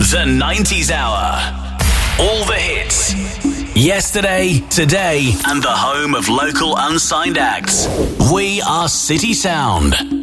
The 90s Hour. All the hits. Yesterday, today, and the home of local unsigned acts. We are City Sound.